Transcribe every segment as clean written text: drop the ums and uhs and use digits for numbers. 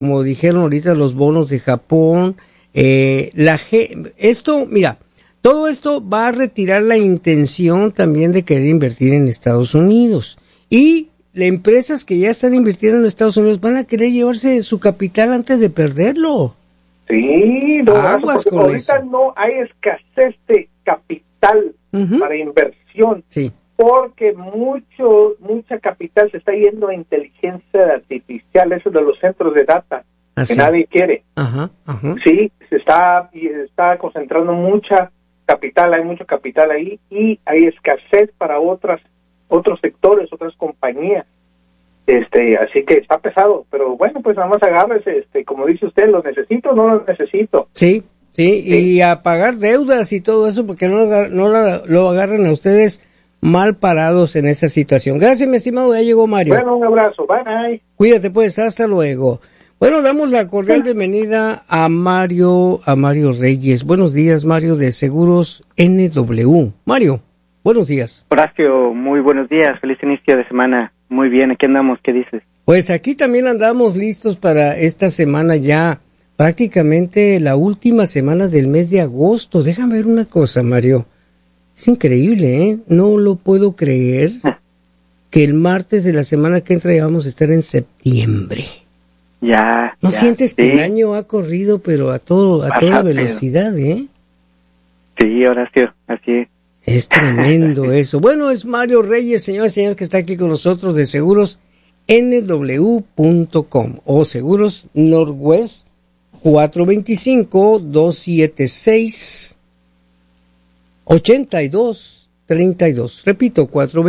como dijeron ahorita, los bonos de Japón. Mira, todo esto va a retirar la intención también de querer invertir en Estados Unidos. Y las empresas que ya están invirtiendo en Estados Unidos van a querer llevarse su capital antes de perderlo. Sí, aguas con ahorita eso. No hay escasez de capital para inversión, sí, porque mucha capital se está yendo a inteligencia artificial, eso de los centros de data, que nadie quiere. Sí, se está concentrando mucha capital, hay mucho capital ahí, y hay escasez para otros sectores, otras compañías. Así que está pesado, pero bueno, pues nada más agárrese, como dice usted, ¿lo necesito o no lo necesito? Sí, y a pagar deudas y todo eso, porque no lo agarran a ustedes mal parados en esa situación. Gracias, mi estimado, ya llegó Mario. Bueno, un abrazo, bye. Cuídate pues, hasta luego. Bueno, damos la cordial bienvenida a Mario Reyes. Buenos días, Mario, de Seguros NW. Mario, buenos días. Horacio, muy buenos días, feliz inicio de semana. Muy bien, aquí andamos, ¿qué dices? Pues aquí también andamos listos para esta semana ya, prácticamente la última semana del mes de agosto. Déjame ver una cosa, Mario. Es increíble, ¿eh? No lo puedo creer que el martes de la semana que entra ya vamos a estar en septiembre. Ya. ¿No sientes que el año ha corrido, pero a toda velocidad, eh? Sí, Horacio, así es. Es tremendo eso. Bueno, es Mario Reyes, señor, que está aquí con nosotros de Seguros NW.com o Seguros Northwest 425-276-8232. Repito,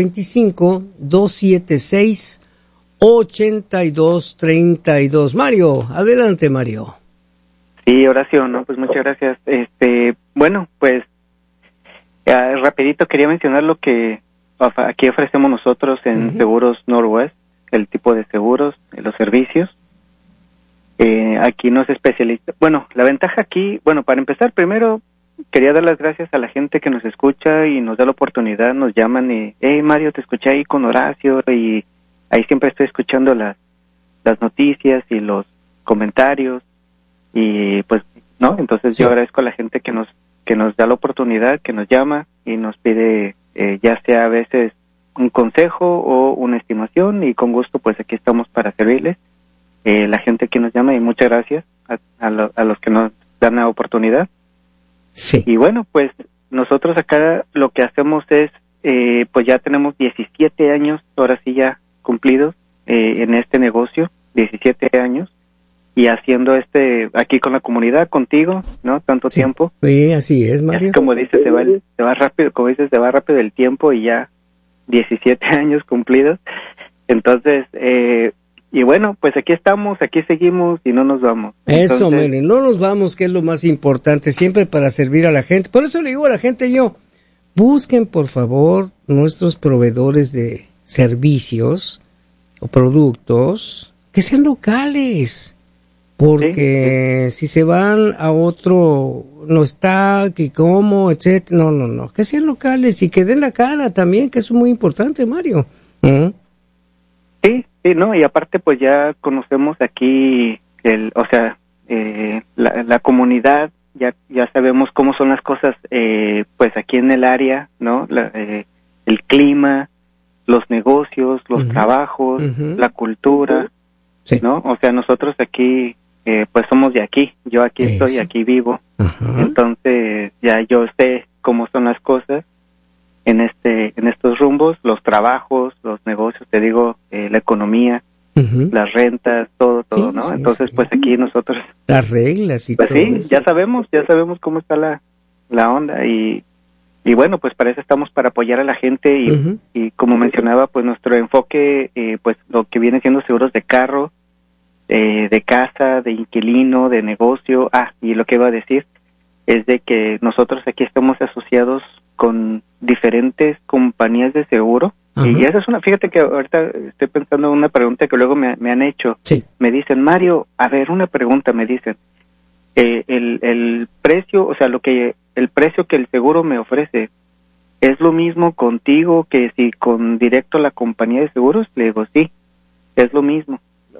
425-276-8232. Mario, adelante, Mario. Sí, Horacio, no, pues muchas gracias. Bueno, pues rapidito quería mencionar lo que aquí ofrecemos nosotros en Seguros Northwest, el tipo de seguros, los servicios. Aquí nos especializa. Bueno, la ventaja aquí, para empezar, primero quería dar las gracias a la gente que nos escucha y nos da la oportunidad, nos llaman y, Mario, te escuché ahí con Horacio, y ahí siempre estoy escuchando las noticias y los comentarios, y pues, ¿no? Entonces yo agradezco a la gente que nos da la oportunidad, que nos llama y nos pide, ya sea a veces un consejo o una estimación, y con gusto pues aquí estamos para servirles. La gente que nos llama, y muchas gracias a los que nos dan la oportunidad. Sí. Y bueno, pues nosotros acá lo que hacemos es, pues ya tenemos 17 años, ahora sí ya cumplidos, en este negocio, 17 años, y haciendo aquí con la comunidad, contigo, ¿no? Tanto tiempo. Sí, así es, Mario. Es como dices, se va rápido, como dices, se va rápido el tiempo, y ya 17 años cumplidos. Entonces, y bueno, pues aquí estamos, aquí seguimos y no nos vamos. Eso, miren, no nos vamos, que es lo más importante, siempre para servir a la gente. Por eso le digo a la gente busquen por favor nuestros proveedores de servicios o productos que sean locales. Porque si se van a otro, no está, que cómo, etcétera, no, que sean locales y que den la cara también, que eso es muy importante, Mario. Sí, no, y aparte pues ya conocemos aquí la comunidad, ya sabemos cómo son las cosas, pues aquí en el área, ¿no? El clima, los negocios, los trabajos, la cultura, ¿no? O sea, nosotros aquí, pues somos de aquí, yo aquí estoy, aquí vivo, entonces ya yo sé cómo son las cosas en estos rumbos, los trabajos, los negocios, te digo, la economía, las rentas, todo, ¿no? Entonces, pues aquí nosotros, las reglas y pues todo eso. ya sabemos cómo está la onda, y bueno, pues para eso estamos, para apoyar a la gente, y como mencionaba, pues nuestro enfoque, pues lo que viene siendo seguros de carro, de casa, de inquilino, de negocio. Y lo que iba a decir es de que nosotros aquí estamos asociados con diferentes compañías de seguro. Y esa es fíjate que ahorita estoy pensando en una pregunta que luego me han hecho. Me dicen, Mario, a ver, una pregunta, me dicen, el precio, o sea, el precio que el seguro me ofrece, ¿es lo mismo contigo que si con directo a la compañía de seguros? Le digo, sí, es lo mismo.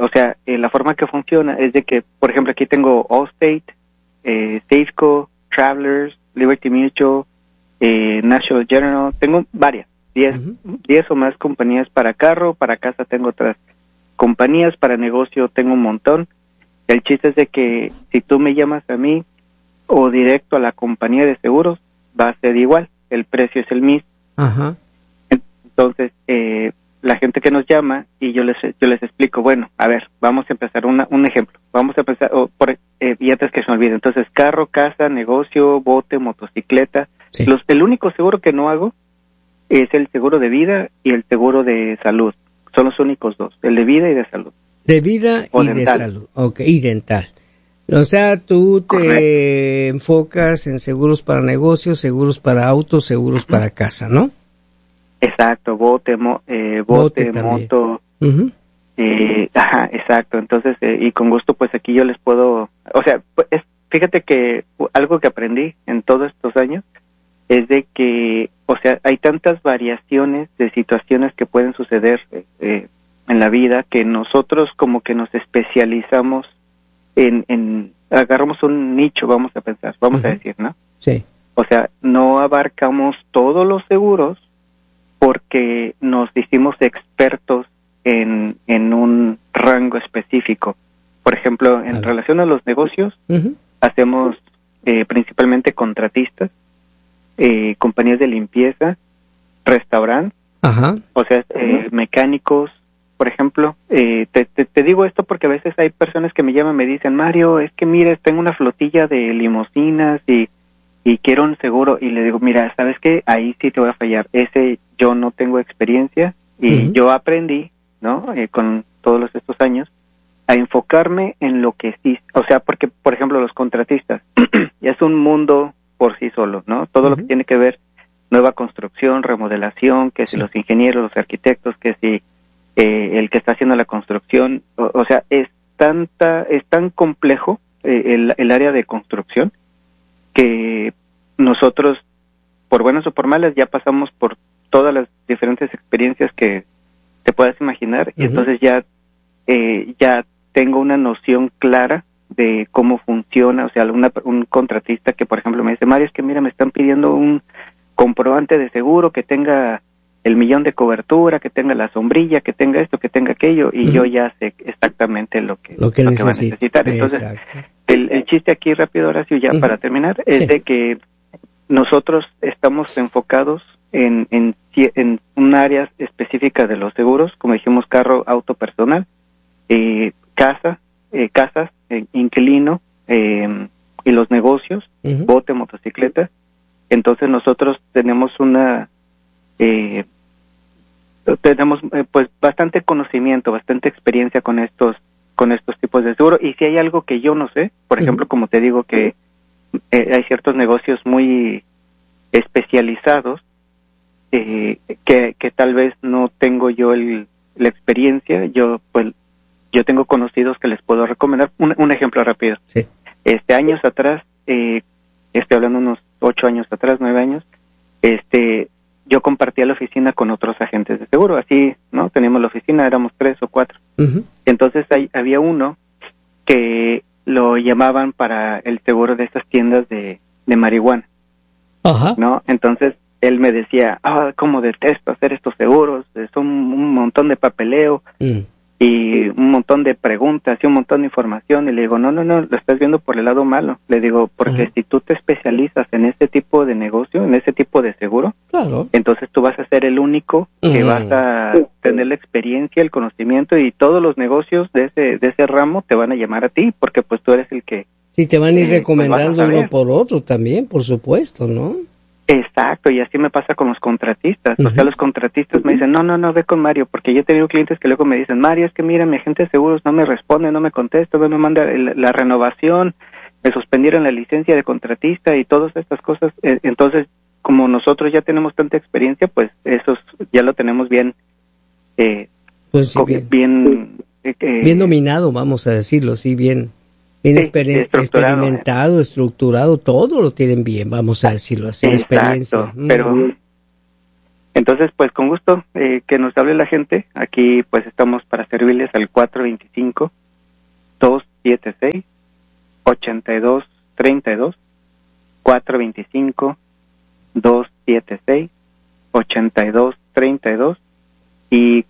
o sea, la forma que funciona es de que, por ejemplo, aquí tengo Allstate, Safeco, Travelers, Liberty Mutual, National General, tengo varias, 10 o más compañías para carro, para casa tengo otras compañías, para negocio tengo un montón. El chiste es de que si tú me llamas a mí o directo a la compañía de seguros, va a ser igual, el precio es el mismo. Ajá. Entonces, la gente que nos llama y yo les explico, bueno, a ver, vamos a empezar un ejemplo. Vamos a empezar, y antes que se me olvide, entonces, carro, casa, negocio, bote, motocicleta. Sí. El único seguro que no hago es el seguro de vida y el seguro de salud. Son los únicos dos, el de vida y de salud. De vida y dental. De salud. Ok, y dental. O sea, tú te enfocas en seguros para negocios, seguros para autos, seguros para casa, ¿no? Exacto, bote, moto. Ajá, exacto. Entonces, y con gusto, pues aquí yo les puedo, o sea, fíjate que algo que aprendí en todos estos años es de que, o sea, hay tantas variaciones de situaciones que pueden suceder en la vida que nosotros como que nos especializamos agarramos un nicho, vamos a decir, ¿no? Sí. O sea, no abarcamos todos los seguros porque nos hicimos expertos en un rango específico. Por ejemplo, en relación a los negocios, hacemos principalmente contratistas, compañías de limpieza, restaurantes, o sea, mecánicos, por ejemplo. Te digo esto porque a veces hay personas que me llaman y me dicen, Mario, es que mira, tengo una flotilla de limusinas y quiero un seguro, y le digo, mira, ¿sabes qué? Ahí sí te voy a fallar, yo no tengo experiencia, y yo aprendí, ¿no? Con todos estos años, a enfocarme en lo que sí, o sea, porque, por ejemplo, los contratistas, ya es un mundo por sí solo, ¿no? Todo lo que tiene que ver, nueva construcción, remodelación, que si los ingenieros, los arquitectos, que si el que está haciendo la construcción, o sea, es tan complejo el área de construcción, que nosotros, por buenas o por malas, ya pasamos por todas las diferentes experiencias que te puedas imaginar, y entonces ya tengo una noción clara de cómo funciona. O sea, un contratista que, por ejemplo, me dice, Mario, es que mira, me están pidiendo un comprobante de seguro que tenga el 1,000,000 de cobertura, que tenga la sombrilla, que tenga esto, que tenga aquello, y yo ya sé exactamente lo que va a necesitar. Entonces, el chiste aquí, rápido, Horacio, ya para terminar, es de que nosotros estamos enfocados en un área específica de los seguros, como dijimos, carro, auto, personal, casas, inquilino, y los negocios, bote, motocicleta. Entonces nosotros tenemos pues bastante conocimiento, bastante experiencia con estos tipos de seguro. Y si hay algo que yo no sé, por ejemplo, como te digo que hay ciertos negocios muy especializados que tal vez no tengo yo la experiencia, yo tengo conocidos que les puedo recomendar. Un ejemplo rápido. Sí. Años atrás, estoy hablando unos 8 años atrás, 9 años, yo compartía la oficina con otros agentes de seguro, así, ¿no? Teníamos la oficina, éramos 3 o 4. Entonces había uno que lo llamaban para el seguro de estas tiendas de marihuana, ¿no? Entonces él me decía, cómo detesto hacer estos seguros, son un montón de papeleo y un montón de preguntas y un montón de información. Y le digo, no, lo estás viendo por el lado malo. Le digo, porque si tú te especializas en este tipo de negocio, en este tipo de seguro, claro, entonces tú vas a ser el único que vas a tener la experiencia, el conocimiento, y todos los negocios de ese ramo te van a llamar a ti, porque pues tú eres el que... Sí, te van a ir recomendando uno por otro también, por supuesto, ¿no? Exacto, y así me pasa con los contratistas. O sea, los contratistas me dicen, no, ve con Mario, porque yo he tenido clientes que luego me dicen, Mario, es que mira, mi agente de seguros no me responde, no me contesta, no me manda la renovación, me suspendieron la licencia de contratista y todas estas cosas. Entonces, como nosotros ya tenemos tanta experiencia, pues eso ya lo tenemos bien, pues sí, bien dominado, vamos a decirlo, sí, bien experimentado, estructurado, todo lo tienen bien, vamos a decirlo así, la experiencia. Entonces, pues con gusto que nos hable la gente. Aquí pues estamos para servirles al 425-276-8232, 425-276-8232 y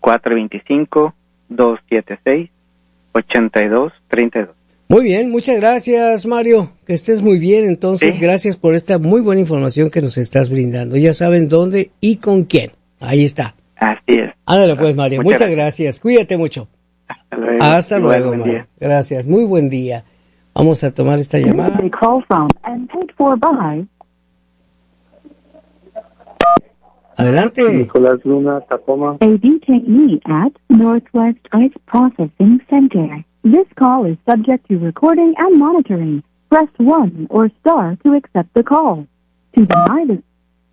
425-276-8232. Muy bien, muchas gracias, Mario. Que estés muy bien. Entonces, sí. Gracias por esta muy buena información que nos estás brindando. Ya saben dónde y con quién. Ahí está. Así es. Ándale pues, Mario. Muchas gracias. Cuídate mucho. Hasta luego. Hasta luego, Mario. Gracias. Muy buen día. Vamos a tomar esta llamada. Adelante. Nicolás Luna, Tacoma. A detainee at Northwest ICE Processing Center. This call is subject to recording and monitoring. Press 1 or star to accept the call. To deny the...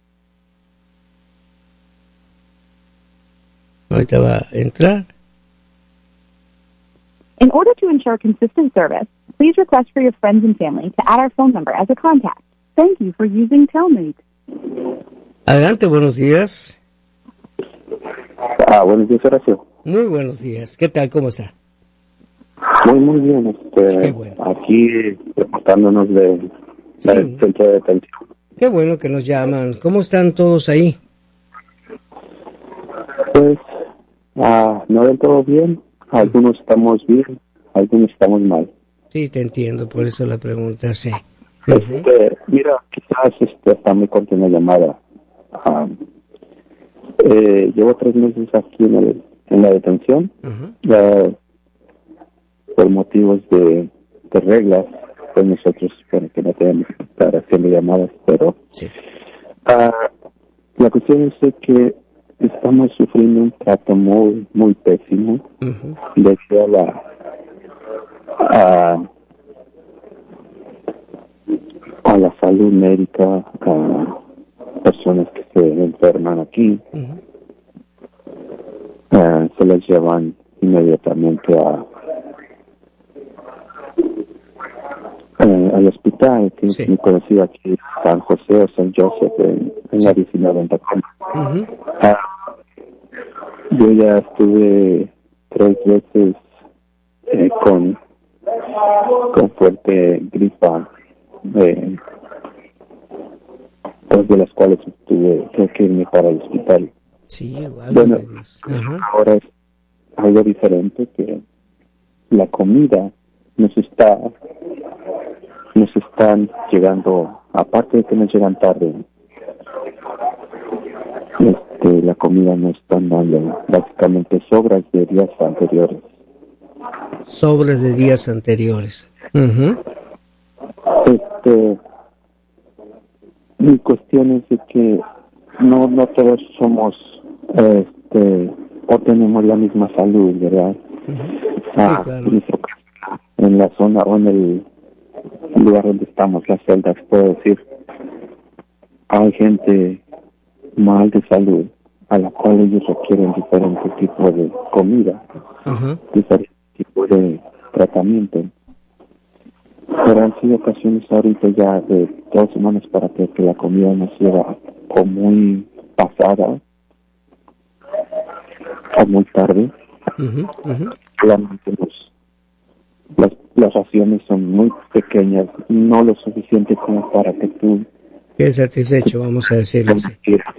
Ahorita va a entrar. In order to ensure consistent service, please request for your friends and family to add our phone number as a contact. Thank you for using Telmate. Adelante, buenos días. Buenos días, Horacio. Muy buenos días. ¿Qué tal? ¿Cómo está? Muy bien. Qué bueno. Aquí reportándonos del centro de detención. Qué bueno que nos llaman. ¿Cómo están todos ahí? Pues, no del todo bien. Algunos estamos bien, algunos estamos mal. Sí, te entiendo, por eso la pregunta, sí. Mira, quizás está muy corta una llamada. Llevo 3 meses aquí en la detención. Por motivos de reglas, pues nosotros, bueno, que no tenemos que estar haciendo llamadas, pero sí. La cuestión es que estamos sufriendo un trato muy, muy pésimo debido a la salud médica, a personas que se enferman aquí. Se las llevan inmediatamente al hospital, que es muy conocido aquí, San José o San Joseph, en la 19 en Tacoma. Yo ya estuve 3 veces con fuerte gripa, 2 de las cuales tuve que irme para el hospital. Sí, igual. Bueno, ahora es algo diferente, que la comida nos están llegando, aparte de que nos llegan tarde, la comida nos están dando básicamente sobras de días anteriores. Sobras de días anteriores. Mi cuestión es de que no todos somos o tenemos la misma salud, ¿verdad? Claro. En la zona o en el lugar donde estamos, las celdas, puedo decir, hay gente mal de salud a la cual ellos requieren diferente tipo de comida, diferente tipo de tratamiento. Pero han sido ocasiones ahorita ya de 2 semanas para que la comida nos llega o muy pasada o muy tarde. Solamente las raciones son muy pequeñas, no lo suficiente como para que tú quedes satisfecho, vamos a decirlo así.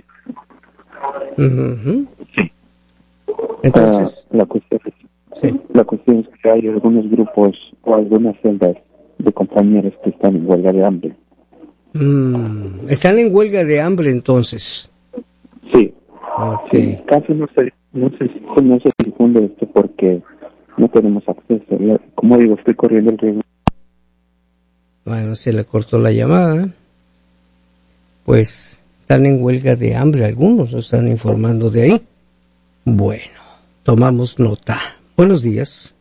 Entonces, la cuestión es que hay algunos grupos o algunas celdas de compañeros que están en huelga de hambre. ¿Están en huelga de hambre entonces? Sí. Okay. Sí, casi no se difunde esto porque no tenemos acceso. Como digo, estoy corriendo el riesgo. Bueno, se le cortó la llamada. Pues están en huelga de hambre algunos, nos están informando de ahí. Bueno, tomamos nota. Buenos días.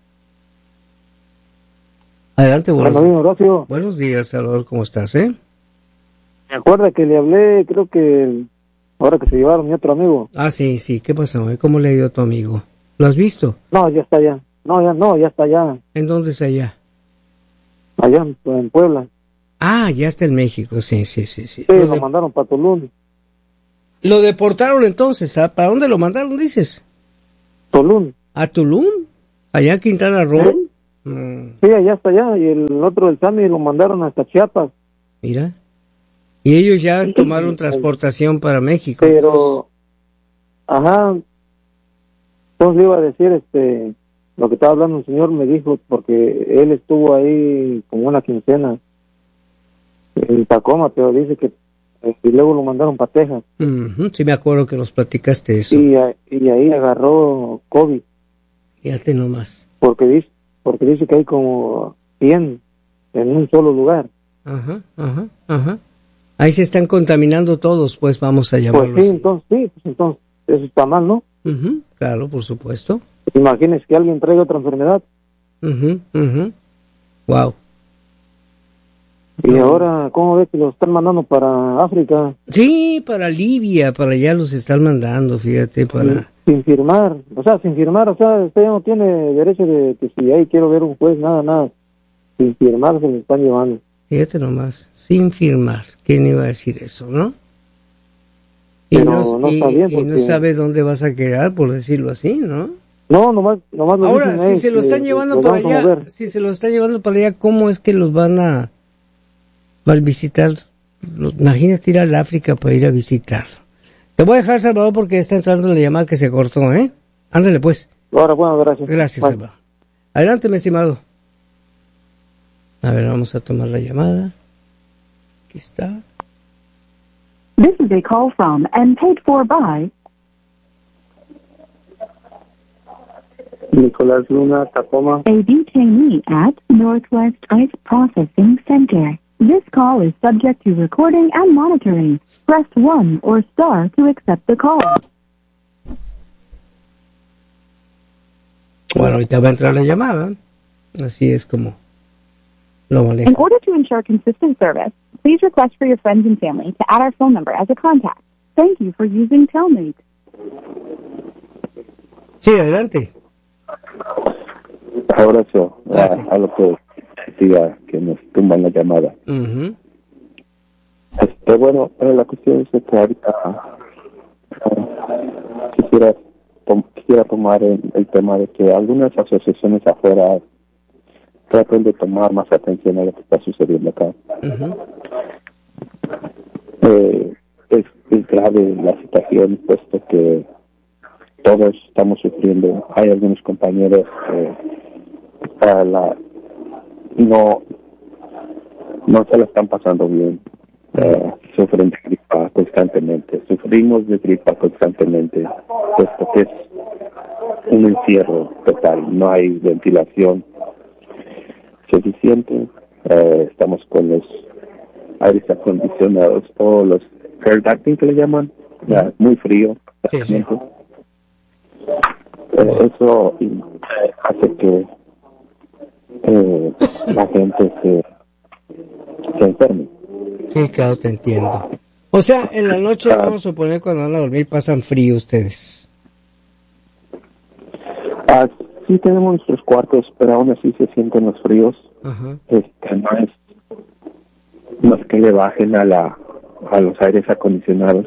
Adelante, buenos días. Horacio. Buenos días, Salvador, ¿cómo estás, Me acuerda que le hablé, creo que ahora que se llevaron mi otro amigo. Sí, ¿qué pasó? ¿Cómo le ha ido a tu amigo? ¿Lo has visto? No, ya está allá. Ya está allá. ¿En dónde está allá? Allá en Puebla. Ya está en México, sí. Sí, lo mandaron para Tulum. Lo deportaron entonces, ¿ah? ¿Para dónde lo mandaron, dices? Tulum. ¿A Tulum? ¿Allá en Quintana Roo? ¿Sí? Sí, allá hasta allá, y el otro, el Sammy, lo mandaron hasta Chiapas. Mira. Y ellos ya tomaron transportación para México. Pero, ajá, entonces iba a decir, lo que estaba hablando el señor me dijo, porque él estuvo ahí como una quincena en Tacoma, pero dice que y luego lo mandaron para Texas. Sí, me acuerdo que nos platicaste eso. Y ahí agarró COVID. Fíjate nomás. Porque dice que hay como 100 en un solo lugar. Ajá. Ahí se están contaminando todos, pues vamos a llamarlo pues sí, así. Entonces, eso está mal, ¿no? Claro, por supuesto. Imagínese que alguien traiga otra enfermedad. Wow. Y ahora, ¿cómo ves que los están mandando para África? Sí, para Libia, para allá los están mandando, fíjate, para... Sin firmar, o sea, usted ya no tiene derecho de que si ahí quiero ver un juez, nada. Sin firmar se lo están llevando. Fíjate nomás, sin firmar. ¿Quién iba a decir eso, no? Pero no está bien porque... y no sabe dónde vas a quedar, por decirlo así, ¿no? No, nomás lo ahora, dicen, si se lo están llevando para allá, ¿cómo es que los van a visitar? Imagínate ir al África para ir a visitar. Te voy a dejar, Salvador, porque está entrando la llamada que se cortó, ¿eh? Ándale, pues. Ahora, bueno, gracias. Gracias, Salvador. Adelante, mi estimado. A ver, vamos a tomar la llamada. Aquí está. This is a call from and paid for by Nicolás Luna, Tacoma. a detainee at Northwest ICE Processing Center. This call is subject to recording and monitoring. Press 1 or star to accept the call. Bueno, ahorita va a entrar la llamada. Así es como lo manejo. In order to ensure consistent service, please request for your friends and family to add our phone number as a contact. Thank you for using Telmate. Sí, adelante. Ahora a lo que decía que nos tumban la llamada. Bueno, la cuestión es que ahorita quisiera tomar el tema de que algunas asociaciones afuera traten de tomar más atención a lo que está sucediendo acá. Es grave la situación, puesto que todos estamos sufriendo. Hay algunos compañeros no se la están pasando bien. Sufren de gripa constantemente. Sufrimos de gripa constantemente, puesto que es un encierro total. No hay ventilación suficiente. Estamos con los aires acondicionados o los air ducting que le llaman, muy frío. Sí. Eso hace que la gente se enferme. Sí, claro, te entiendo. O sea, en la noche, vamos a suponer, cuando van a dormir, pasan frío ustedes. Sí tenemos nuestros cuartos, pero aún así se sienten los fríos. No es que le bajen a los aires acondicionados.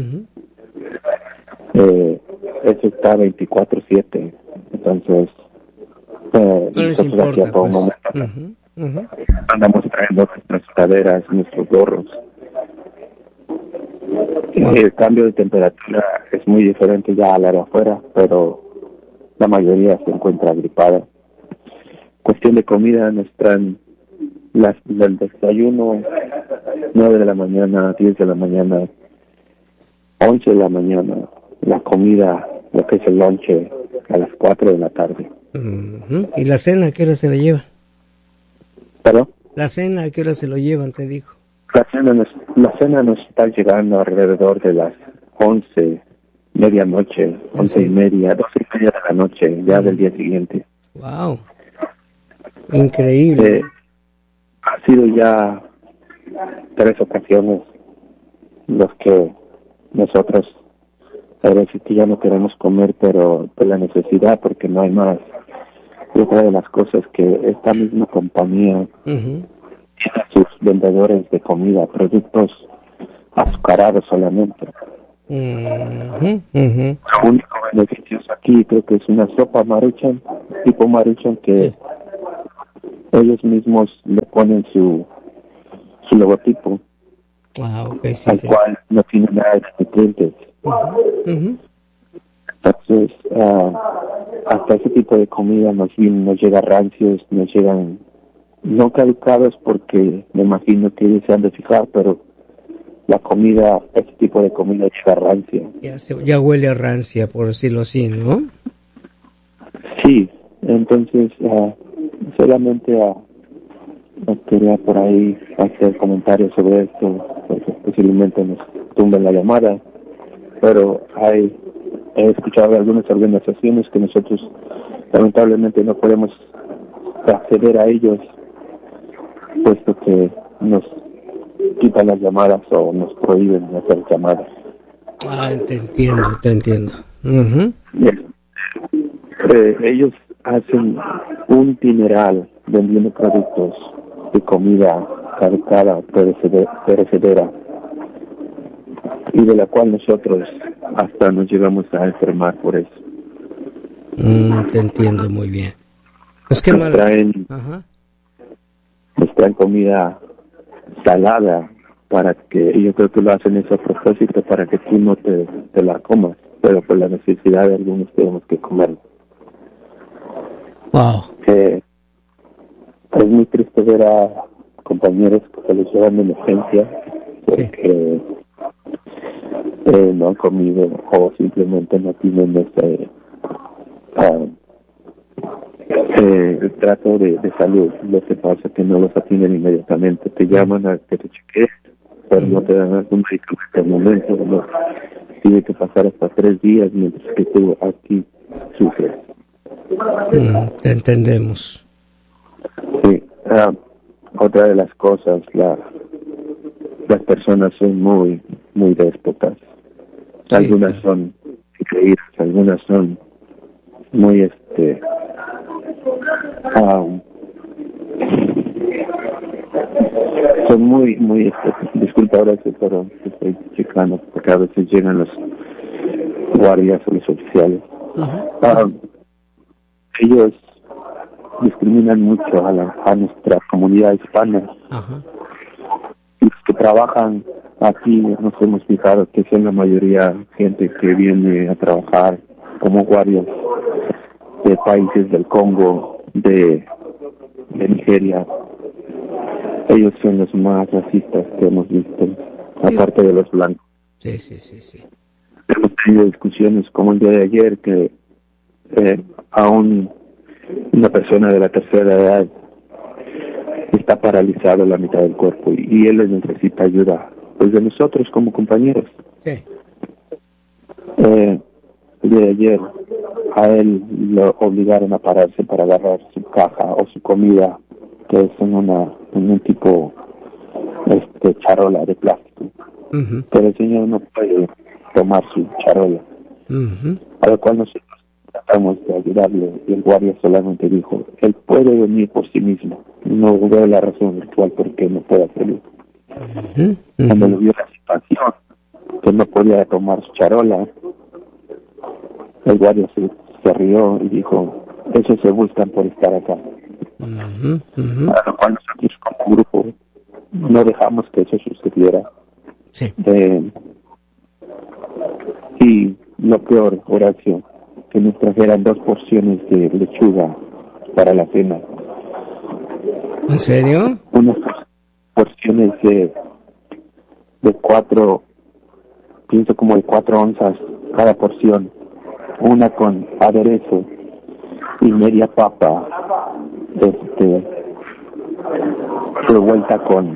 Eso está 24/7. Entonces, no les importa, a todo momento. Andamos trayendo nuestras sudaderas, nuestros gorros. El cambio de temperatura es muy diferente ya al área afuera, pero la mayoría se encuentra agripada. Cuestión de comida, nos traen el desayuno 9 de la mañana, 10 de la mañana, 11 de la mañana, la comida, lo que es el lonche, a las 4 de la tarde. ¿Y la cena a qué hora se la llevan? ¿Perdón? La cena a qué hora se lo llevan, te digo. La cena nos está llegando alrededor de las 11, medianoche, 11:30, 12:30 de la noche, ya del día siguiente. Wow, increíble. Ha sido ya 3 ocasiones los que nosotros a veces que ya no queremos comer, pero por la necesidad, porque no hay más. Y otra de las cosas que esta misma compañía tiene a sus vendedores de comida, productos azucarados solamente. Lo único beneficioso aquí creo que es una sopa Maruchan, tipo Maruchan, que ellos mismos le ponen su logotipo, al cual no tiene nada de nutrientes. Entonces, hasta ese tipo de comida nos llega rancios, nos llegan no caducados, porque me imagino que ellos se han de fijar, pero la comida, ese tipo de comida llega rancia. Ya huele a rancia, por decirlo así, ¿no? Sí, entonces solamente quería por ahí hacer comentarios sobre esto, porque posiblemente nos tumben la llamada, pero he escuchado de algunas organizaciones que nosotros lamentablemente no podemos acceder a ellos, puesto que nos quitan las llamadas o nos prohíben hacer llamadas. Te entiendo. Ellos hacen un dineral vendiendo productos de comida caducada, perecedera, y de la cual nosotros hasta nos llegamos a enfermar por eso. Te entiendo muy bien. Es que nos traen comida salada, para que, yo creo que lo hacen eso a propósito, para que tú no te la comas, pero por la necesidad de algunos tenemos que comerlo. Es muy triste ver a compañeros que se les llevan de emergencia porque no han comido o simplemente no tienen el trato de salud. Lo que pasa es que no los atienden inmediatamente, te llaman a que te chequees, pero no te dan algún medicamento al momento, no. Tiene que pasar hasta 3 días mientras que tú aquí sufres. Te entendemos. Sí, otra de las cosas, las personas son muy déspotas. Algunas son increíbles, algunas son muy son muy disculpa ahora sí, pero estoy checando porque a veces llegan los guardias o los oficiales. Ellos discriminan mucho a nuestra comunidad hispana. Los que trabajan aquí nos hemos fijado que son la mayoría gente que viene a trabajar como guardias de países del Congo, de Nigeria. Ellos son los más racistas que hemos visto, aparte de los blancos. Sí. Hemos tenido discusiones como el día de ayer que aún una persona de la tercera edad está paralizado la mitad del cuerpo y él necesita ayuda pues de nosotros como compañeros. El día de ayer a él lo obligaron a pararse para agarrar su caja o su comida, que es en un tipo charola de plástico. Pero el señor no puede tomar su charola, a lo cual nosotros tratamos de ayudarle, y el guardia solamente dijo, él puede venir por sí mismo, no veo la razón virtual por qué no puede hacerlo. Cuando le vio la situación, que no podía tomar su charola, el guardia se rió y dijo, eso se buscan por estar acá. A lo cual nosotros como grupo no dejamos que eso sucediera. Y lo peor, Horacio, que nos trajeran 2 porciones de lechuga para la cena. ¿En serio? Unas porciones de 4, pienso como de 4 onzas cada porción, una con aderezo y media papa revuelta con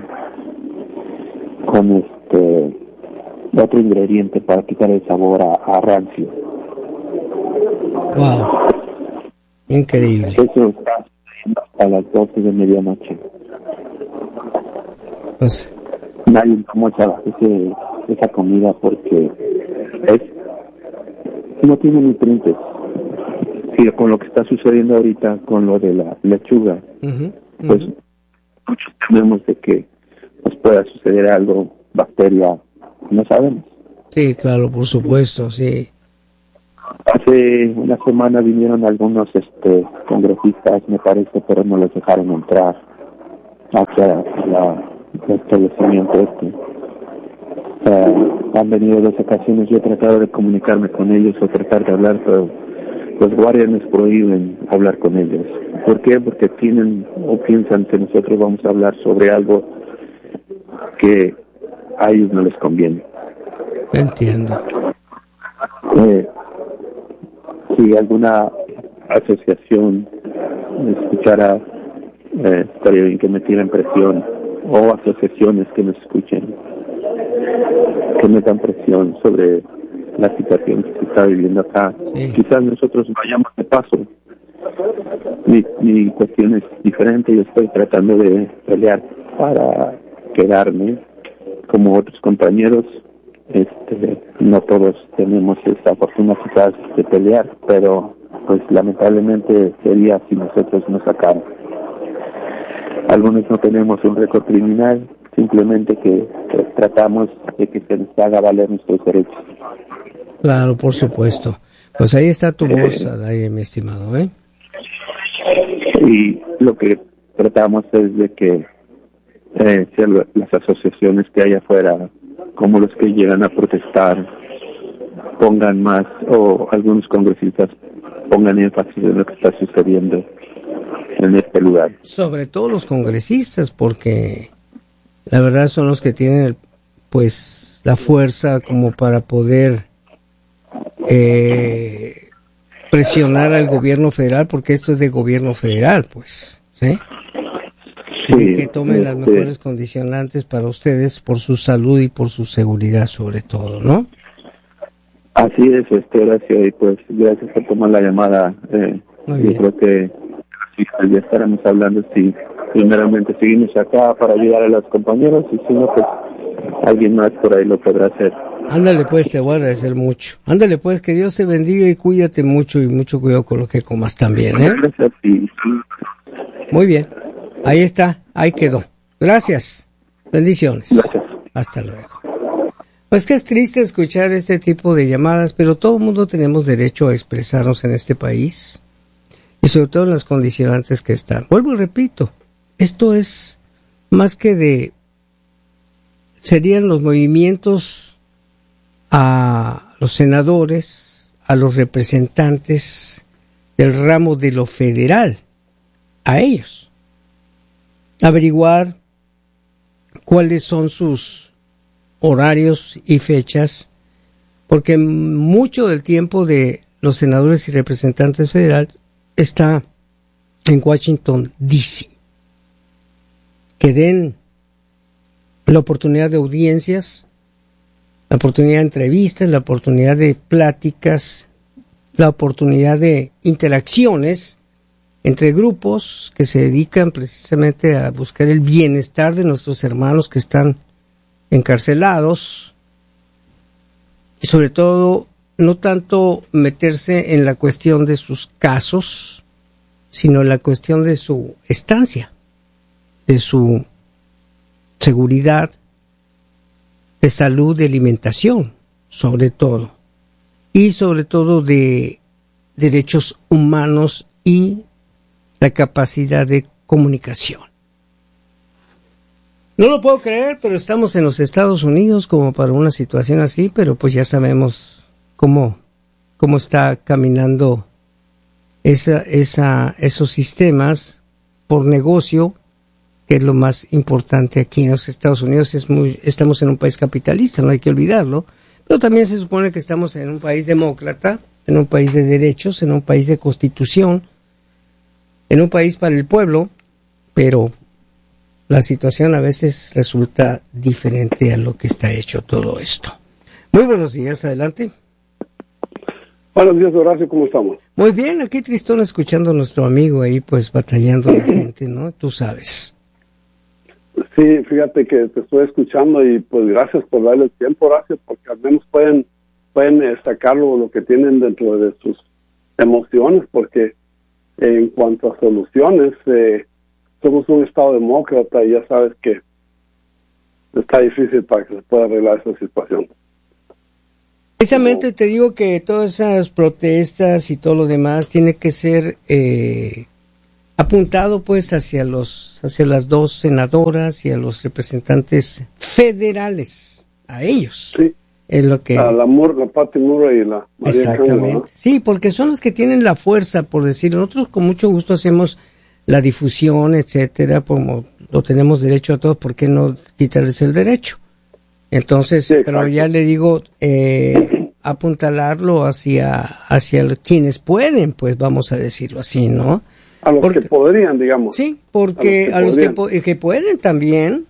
otro ingrediente para quitar el sabor a rancio. Wow, increíble. Eso está sucediendo hasta las 12 de medianoche. Pues nadie tomó esa comida porque no tiene nutrientes. Y con lo que está sucediendo ahorita con lo de la lechuga, pues muchos tememos de que nos pueda suceder algo, bacteria, no sabemos. Sí, claro, por supuesto, sí. Hace una semana vinieron algunos congresistas, me parece, pero no los dejaron entrar hacia el establecimiento han venido 2 ocasiones, yo he tratado de comunicarme con ellos o tratar de hablar, pero los guardias nos prohíben hablar con ellos. ¿Por qué? Porque tienen o piensan que nosotros vamos a hablar sobre algo que a ellos no les conviene. Entiendo. Si alguna asociación escuchara, estaría bien que metieran presión, o asociaciones que nos escuchen, que metan presión sobre la situación que se está viviendo acá. Sí. Quizás nosotros vayamos de paso. Mi cuestión es diferente, yo estoy tratando de pelear para quedarme como otros compañeros. No todos tenemos esa fortuna quizás de pelear, pero pues lamentablemente sería si nosotros nos sacamos. Algunos no tenemos un récord criminal, simplemente que tratamos de que se nos haga valer nuestros derechos. Claro, por supuesto. Pues ahí está tu voz al aire, mi estimado, ¿eh? Y lo que tratamos es de que las asociaciones que hay afuera, como los que llegan a protestar, pongan más, o algunos congresistas pongan énfasis en lo que está sucediendo en este lugar. Sobre todo los congresistas, porque la verdad son los que tienen pues la fuerza como para poder presionar al gobierno federal, porque esto es de gobierno federal, pues, ¿sí? Y que tomen las mejores condicionantes para ustedes por su salud y por su seguridad sobre todo, ¿no? Así es, Horacio, y pues gracias por tomar la llamada. Yo creo que ya estaremos hablando si primeramente seguimos acá para ayudar a los compañeros, y si no, pues alguien más por ahí lo podrá hacer. Ándale pues, te voy a agradecer mucho. Ándale pues, que Dios te bendiga y cuídate mucho, y mucho cuidado con lo que comas también, ¿eh? Gracias, sí. Muy bien, ahí está, ahí quedó. Gracias, bendiciones. Gracias. Hasta luego. Pues que es triste escuchar este tipo de llamadas, pero todo el mundo tenemos derecho a expresarnos en este país, y sobre todo en las condicionantes que están. Vuelvo y repito, esto es más que serían los movimientos a los senadores, a los representantes del ramo de lo federal, a ellos, averiguar cuáles son sus horarios y fechas, porque mucho del tiempo de los senadores y representantes federales está en Washington, D.C. Que den la oportunidad de audiencias, la oportunidad de entrevistas, la oportunidad de pláticas, la oportunidad de interacciones entre grupos que se dedican precisamente a buscar el bienestar de nuestros hermanos que están encarcelados, y sobre todo no tanto meterse en la cuestión de sus casos, sino en la cuestión de su estancia, de su seguridad, de salud, de alimentación, sobre todo, y sobre todo de derechos humanos y la capacidad de comunicación. No lo puedo creer, pero estamos en los Estados Unidos como para una situación así, pero pues ya sabemos cómo está caminando esos sistemas por negocio, que es lo más importante aquí en los Estados Unidos. Estamos en un país capitalista, no hay que olvidarlo, pero también se supone que estamos en un país demócrata, en un país de derechos, en un país de constitución, en un país para el pueblo, pero la situación a veces resulta diferente a lo que está hecho todo esto. Muy buenos días, adelante. Buenos días, Horacio, ¿cómo estamos? Muy bien, aquí Tristón escuchando a nuestro amigo ahí, pues batallando la gente, ¿no? Tú sabes. Sí, fíjate que te estoy escuchando y pues gracias por darle el tiempo, Horacio, porque al menos pueden sacar lo que tienen dentro de sus emociones, porque en cuanto a soluciones, somos un estado demócrata y ya sabes que está difícil para que se pueda arreglar esa situación. Precisamente te digo que todas esas protestas y todo lo demás tiene que ser apuntado pues hacia las dos senadoras y a los representantes federales, a ellos. Sí. Es lo que... la Patty Murray y la María Exactamente. Campbell, ¿no? Sí, porque son los que tienen la fuerza, por decir. Nosotros con mucho gusto hacemos la difusión, etcétera, como lo tenemos derecho a todos, ¿por qué no quitarles el derecho? Entonces, sí, pero ya le digo, apuntalarlo hacia quienes pueden, pues vamos a decirlo así, ¿no? A los que podrían, digamos. Sí, porque a los que pueden también,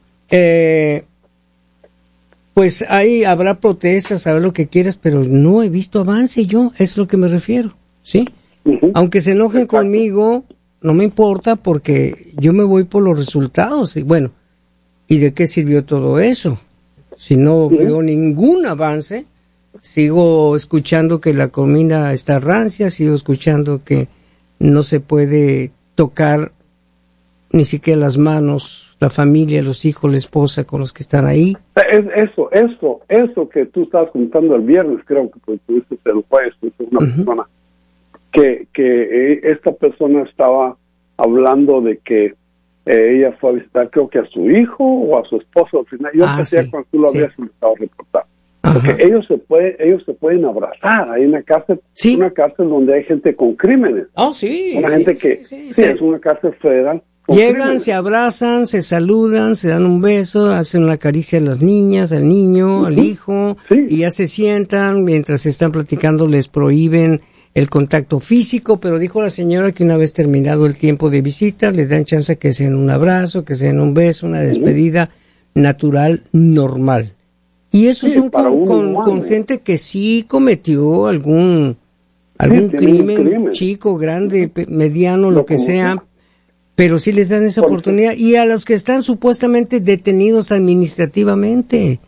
pues ahí habrá protestas, habrá lo que quieras, pero no he visto avance yo, es lo que me refiero, ¿sí? Uh-huh. Aunque se enojen conmigo, no me importa porque yo me voy por los resultados. Y bueno, ¿y de qué sirvió todo eso? Si no veo ningún avance, sigo escuchando que la comida está rancia, sigo escuchando que no se puede tocar ni siquiera las manos, la familia, los hijos, la esposa con los que están ahí. Eso que tú estabas comentando el viernes, creo que pues, tuviste el jueves, una persona que esta persona estaba hablando de que ella fue a visitar, creo que a su hijo o a su esposo al final. Yo pensé cuando tú lo habías empezado a reportar. Porque ellos se pueden abrazar. Hay una cárcel, una cárcel donde hay gente con crímenes. Es una cárcel federal. Llegan, se abrazan, se saludan, se dan un beso, hacen una caricia a las niñas, al niño, al hijo, y ya se sientan, mientras están platicando les prohíben el contacto físico, pero dijo la señora que una vez terminado el tiempo de visita, les dan chance que se den un abrazo, que se den un beso, una despedida natural, normal. Y eso son con gente que sí cometió algún crimen, chico, grande, mediano, lo que sea, pero sí les dan esa oportunidad. Y a los que están supuestamente detenidos administrativamente.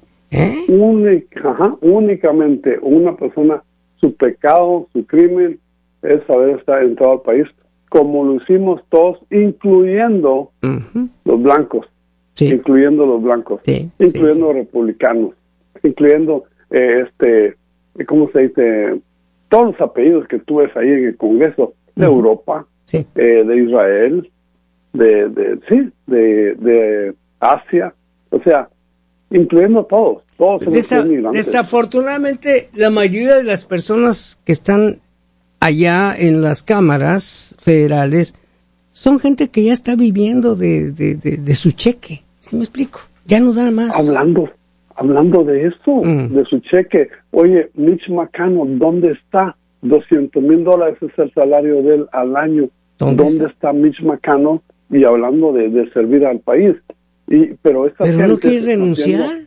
Únicamente una persona, su pecado, su crimen, es haber entrado al país, como lo hicimos todos, incluyendo los blancos, incluyendo los republicanos, incluyendo, ¿cómo se dice? Todos los apellidos que tú ves ahí en el Congreso, de Europa, de Israel, de Asia, o sea, incluyendo todos desafortunadamente, la mayoría de las personas que están allá en las cámaras federales son gente que ya está viviendo de su cheque, ¿sí me explico? Ya no da más. Hablando de eso, de su cheque, oye, Mitch McConnell, ¿dónde está? $200,000 es el salario de él al año. ¿Dónde está Mitch McConnell? Y hablando de servir al país. Pero no quiere renunciar.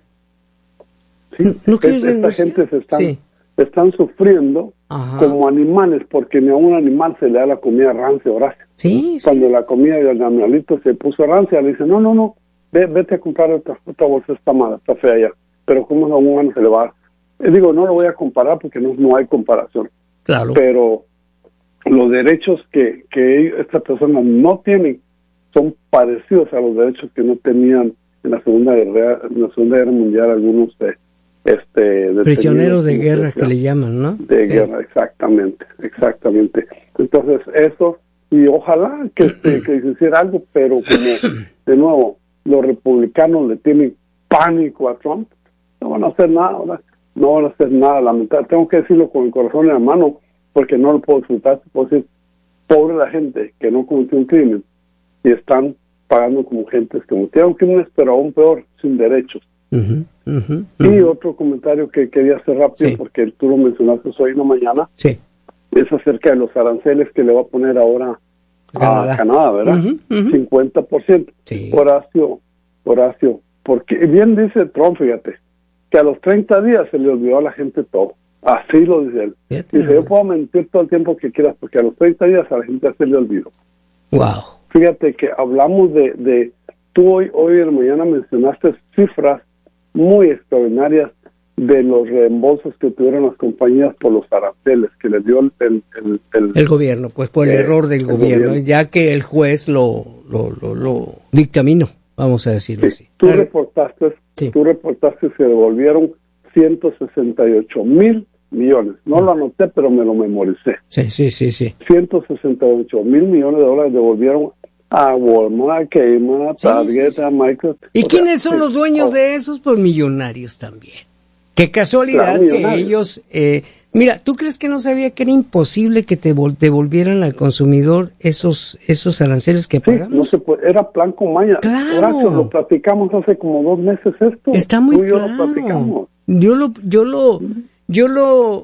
Esta gente están sufriendo como animales, porque ni a un animal se le da la comida rancia, Horacio. Cuando la comida del animalito se puso rancia, le dicen, no, vete a comprar otra bolsa, está mala, está fea ya. Pero como a un humano se le va a dar. Digo, no lo voy a comparar porque no hay comparación. Claro. Pero los derechos que estas personas no tienen son parecidos a los derechos que no tenían en la Segunda Guerra Mundial algunos prisioneros de guerra que le llaman, ¿no? De guerra, exactamente. Entonces eso, y ojalá que se hiciera algo, pero como de nuevo los republicanos le tienen pánico a Trump, no van a hacer nada, lamentable. Tengo que decirlo con el corazón en la mano, porque no lo puedo disfrutar. Puedo decir, pobre la gente que no cometió un crimen y están pagando como gentes que cometieron crímenes, pero aún peor, sin derechos. Y otro comentario que quería hacer rápido, porque tú lo mencionaste hoy en la mañana, es acerca de los aranceles que le va a poner ahora a Canadá, ¿verdad? 50%. Horacio, porque bien dice Trump, fíjate, que a los 30 días se le olvidó a la gente todo. Así lo dice él. Dice, yo puedo mentir todo el tiempo que quieras, porque a los 30 días a la gente se le olvidó. Wow. Fíjate que hablamos de tú hoy en la mañana mencionaste cifras muy extraordinarias de los reembolsos que tuvieron las compañías por los aranceles que les dio el gobierno, pues por el error del gobierno, ya que el juez lo dictaminó, vamos a decirlo así. Tú reportaste que se devolvieron $168,000 millones. No lo anoté, pero me lo memoricé. Sí. 168 mil millones de dólares devolvieron a Walmart, a Kmart, a Target, a Microsoft. ¿Y quiénes son los dueños de esos? Pues millonarios también. Qué casualidad que ellos... mira, ¿tú crees que no sabía que era imposible que te devolvieran al consumidor esos aranceles que pagamos? No se puede, era plan con maña. Claro. Horacio, lo platicamos hace como 2 meses esto. Está muy Tú y yo claro. lo platicamos. Yo lo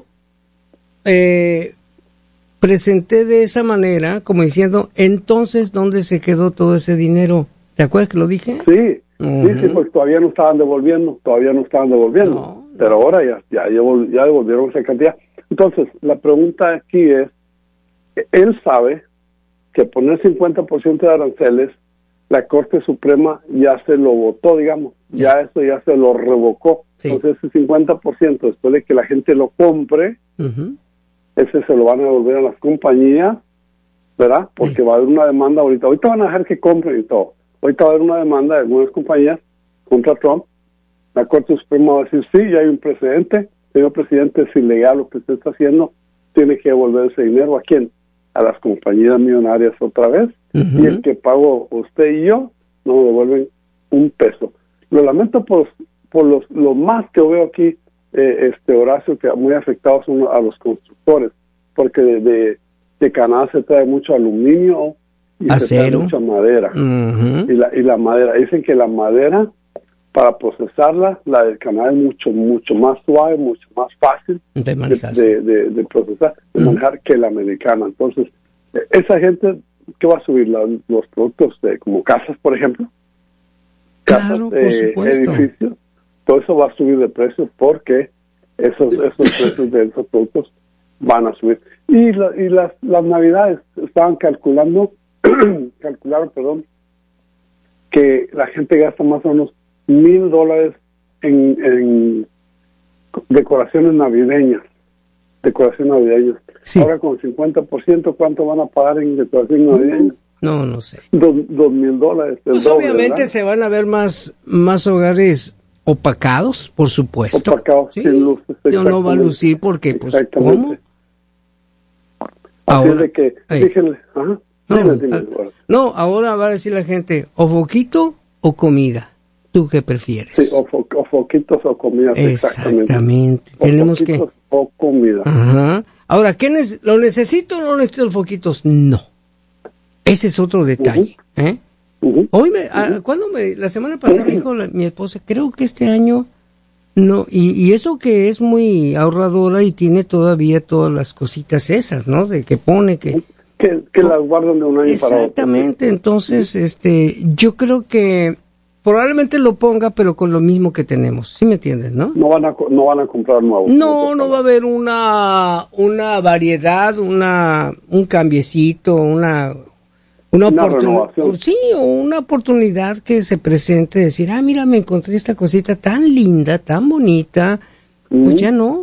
presenté de esa manera, como diciendo, entonces, ¿dónde se quedó todo ese dinero? ¿Te acuerdas que lo dije? Sí, sí, pues todavía no estaban devolviendo. No. Pero ahora ya devolvieron esa cantidad. Entonces, la pregunta aquí es, él sabe que poner 50% de aranceles, la Corte Suprema ya se lo votó, digamos, ya se lo revocó. Sí. Entonces, ese 50%, después de que la gente lo compre, ese se lo van a devolver a las compañías, ¿verdad? Porque va a haber una demanda ahorita van a dejar que compren y todo. Ahorita va a haber una demanda de algunas compañías contra Trump. La Corte Suprema va a decir, sí, ya hay un precedente, señor presidente, es ilegal lo que usted está haciendo, tiene que devolver ese dinero. ¿A quién? A las compañías millonarias otra vez, y el que pagó usted y yo, no me devuelven un peso. Lo lamento por lo más que veo aquí, Horacio, que muy afectados son a los constructores, porque de Canadá se trae mucho aluminio y acero. Se trae mucha madera. Y la madera, dicen que la madera, para procesarla, la del Canadá es mucho más suave, mucho más fácil de procesar, de manejar que la americana. Entonces, esa gente, ¿qué va a subir? Los productos como casas, por ejemplo, claro, edificios, todo eso va a subir de precio porque esos precios de esos productos van a subir. Y las navidades estaban calcularon, que la gente gasta más o menos $1,000 en decoraciones navideñas. Sí. Ahora con 50%, ¿cuánto van a pagar en decoración navideña? No sé. $2,000. Pues obviamente, ¿verdad? Se van a ver más hogares opacados, por supuesto. Opacados, sí. Sin luces. Yo no va a lucir porque, pues, ¿cómo? Así de que, díganle, no, ahora va a decir la gente, o foquito o comida. ¿Tú qué prefieres? Sí, o foquitos o comida. Exactamente. Tenemos que... o comida. Ajá. Ahora, ¿lo necesito o no necesito los foquitos? No. Ese es otro detalle. Hoy la semana pasada me dijo mi esposa, creo que este año no, y eso que es muy ahorradora y tiene todavía todas las cositas esas, ¿no? De que pone que las guardan de un año para otro. Exactamente, entonces, yo creo que probablemente lo ponga, pero con lo mismo que tenemos, ¿sí me entiendes, no? No van a comprar nuevos. No va a haber una variedad, un cambiecito, una oportunidad, sí, o una oportunidad que se presente, decir, mira, me encontré esta cosita tan linda, tan bonita, pues ya no,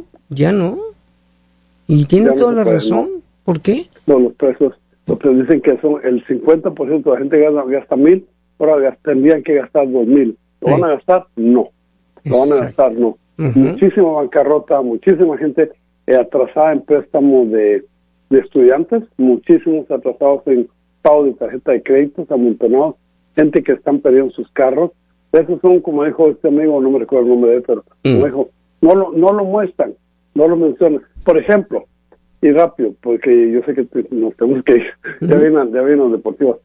y tienen toda la razón. ¿No? ¿Por qué? No, los precios dicen que son el 50% de la gente gasta 1,000, ahora tendrían que gastar 2,000. ¿Lo van a gastar? No. Lo van a gastar, no. Muchísima bancarrota, muchísima gente atrasada en préstamos de estudiantes, muchísimos atrasados en pago de tarjeta de créditos, amontonados, gente que están perdiendo sus carros. Esos son, como dijo este amigo, no me recuerdo el nombre de él, pero como dijo, no lo muestran, no lo mencionan. Por ejemplo, y rápido, porque yo sé que nos tenemos que ir, ya vienen deportivos.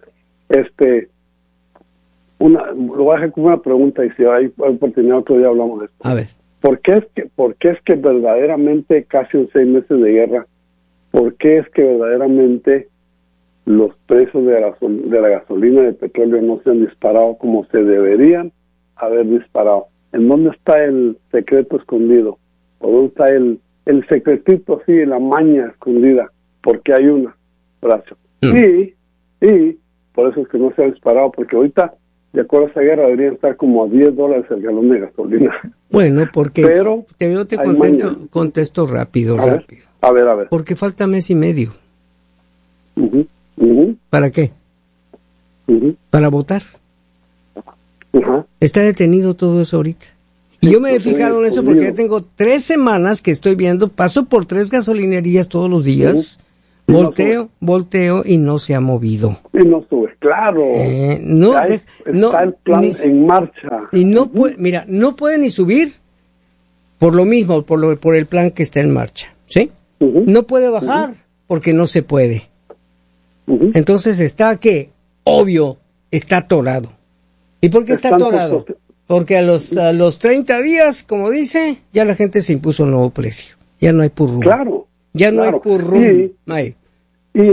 Lo voy a dejar como una pregunta, y si hay oportunidad otro día hablamos de esto. A ver. ¿Por qué es que verdaderamente, casi en 6 meses de guerra, por qué es que verdaderamente los precios de la gasolina y de petróleo no se han disparado como se deberían haber disparado? ¿En dónde está el secreto escondido? ¿O dónde está el secretito así, la maña escondida? Porque hay una, Horacio. Y por eso es que no se ha disparado, porque ahorita, de acuerdo a esa guerra, deberían estar como a $10 el galón de gasolina. Bueno, porque yo te contesto rápido. A ver. Porque falta mes y medio. ¿Para qué? Para votar. Está detenido todo eso ahorita. Y yo me he fijado en eso porque ya tengo 3 semanas que estoy viendo, paso por 3 gasolinerías todos los días, volteo y no se ha movido. Y no sube, claro. Está el plan en marcha. Y no puede, mira, no puede ni subir por lo mismo, por el plan que está en marcha, ¿sí? No puede bajar porque no se puede. Entonces está que, obvio, está atorado. ¿Y por qué está atorado? Porque a los 30 días, como dice, ya la gente se impuso el nuevo precio. Ya no hay purrum. Claro. Ya no hay purrum. Y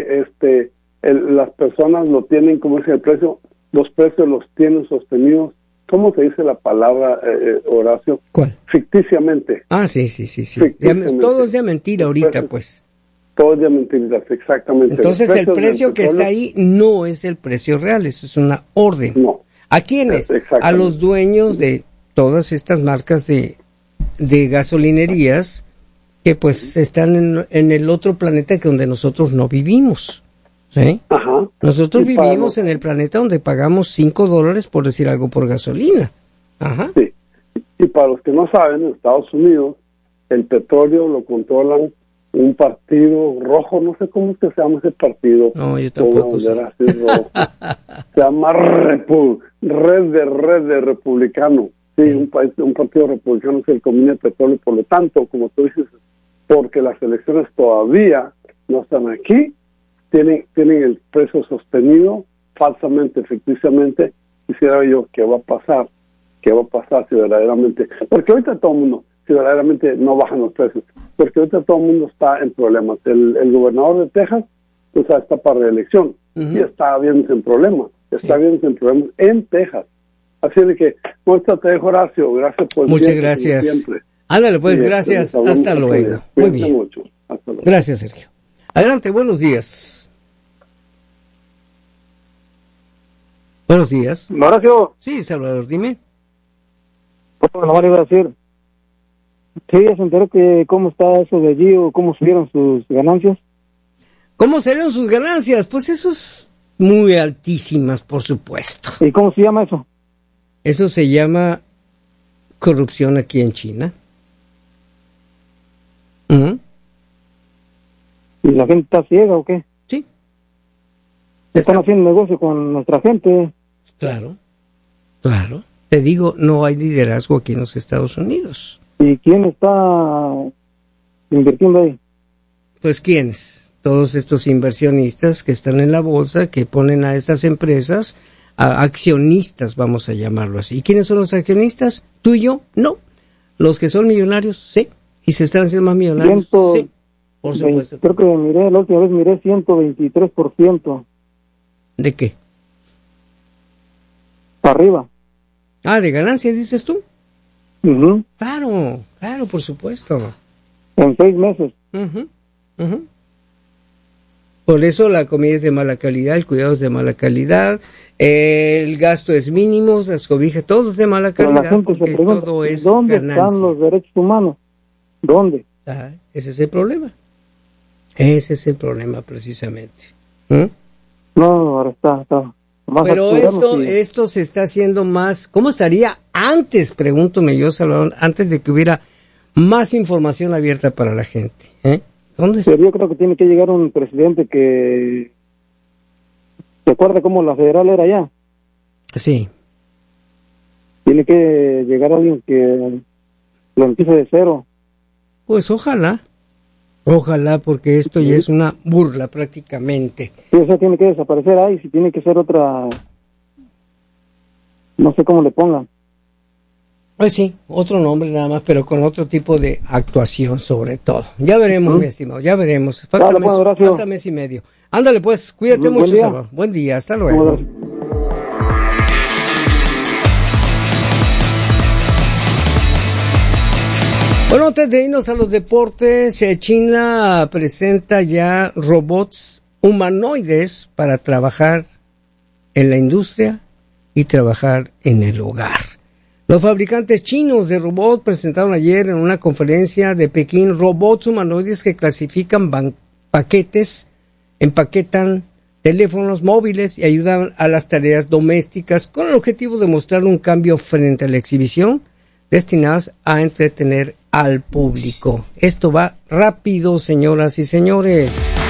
las personas lo tienen, como dice el precio, los precios los tienen sostenidos. ¿Cómo se dice la palabra, Horacio? ¿Cuál? Ficticiamente. Sí. Todo es de mentira ahorita, pues. Todo es de mentiras, exactamente. Entonces el precio que está ahí no es el precio real, eso es una orden. No. ¿A quiénes? A los dueños de todas estas marcas de gasolinerías que pues están en el otro planeta que donde nosotros no vivimos. ¿Sí? Ajá. Nosotros vivimos en el planeta donde pagamos $5 por decir algo por gasolina. Ajá. Sí. Y para los que no saben, en Estados Unidos el petróleo lo controlan un partido rojo, no sé cómo es que se llama ese partido. No, yo tampoco sé. Se llama Red de Republicano. Sí, un partido republicano es el que domina el petróleo. Por lo tanto, como tú dices, porque las elecciones todavía no están aquí, tienen el precio sostenido falsamente, ficticiamente. Quisiera yo qué va a pasar si verdaderamente, porque ahorita todo el mundo, si verdaderamente no bajan los precios, porque ahorita todo el mundo está en problemas. El gobernador de Texas, pues está para reelección, y está viéndose en problemas, en Texas. Así de que, muestra te dejo, Horacio, gracias por muchas gracias. Ándale, pues, gracias, hasta luego. Muy bien. Mucho. Hasta luego. Gracias, Sergio. Adelante, buenos días. Buenos días. Horacio. Sí, Salvador, dime. Bueno, le iba a decir. Sí, ya se enteró que cómo está eso de allí o cómo subieron sus ganancias. ¿Cómo salieron sus ganancias? Pues eso es muy altísimas, por supuesto. ¿Y cómo se llama eso? Eso se llama corrupción aquí en China. ¿Y la gente está ciega o qué? Sí. Están haciendo negocio con nuestra gente. Claro. Te digo, no hay liderazgo aquí en los Estados Unidos. ¿Y quién está invirtiendo ahí? Pues ¿quiénes? Todos estos inversionistas que están en la bolsa, que ponen a estas empresas, a accionistas, vamos a llamarlo así. ¿Y quiénes son los accionistas? ¿Tú y yo? No. ¿Los que son millonarios? Sí. ¿Y se están haciendo más millonarios? Sí. Por supuesto. Creo que la última vez miré 123%. ¿De qué? Para arriba. ¿De ganancias, dices tú? Claro, por supuesto. En 6 meses. Por eso la comida es de mala calidad, el cuidado es de mala calidad, el gasto es mínimo, las cobijas, todo es de mala calidad. Pero la gente se pregunta, todo es ¿dónde ganancia? están los derechos humanos? ¿Dónde? Ese es el problema. Ese es el problema, precisamente. No, ahora está más. Pero esto se está haciendo más. ¿Cómo estaría antes, pregúntome yo, Salvador, antes de que hubiera más información abierta para la gente? ¿Dónde está? Pero yo creo que tiene que llegar un presidente que recuerda cómo la federal era allá. Sí. Tiene que llegar alguien que lo empiece de cero. Pues ojalá, porque esto ya es una burla prácticamente. Sí, o sea, tiene que desaparecer ahí, si tiene que ser otra, no sé cómo le pongan. Pues sí, otro nombre nada más, pero con otro tipo de actuación sobre todo. Ya veremos, mi estimado, ya veremos. Falta mes y medio. Ándale pues, cuídate mucho, Salvador. Buen día, hasta luego. Bueno, antes de irnos a los deportes, China presenta ya robots humanoides para trabajar en la industria y trabajar en el hogar. Los fabricantes chinos de robots presentaron ayer en una conferencia de Pekín robots humanoides que clasifican paquetes, empaquetan teléfonos móviles y ayudan a las tareas domésticas con el objetivo de mostrar un cambio frente a la exhibición destinadas a entretener al público. Esto va rápido, señoras y señores.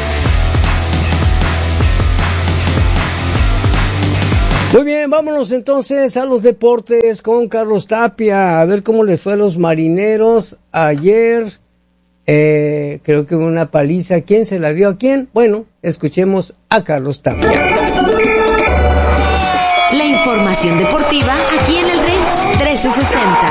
Muy bien, vámonos entonces a los deportes con Carlos Tapia, a ver cómo le fue a los Marineros ayer. Creo que hubo una paliza. ¿Quién se la dio a quién? Bueno, escuchemos a Carlos Tapia. La información deportiva aquí en el Rey 1360.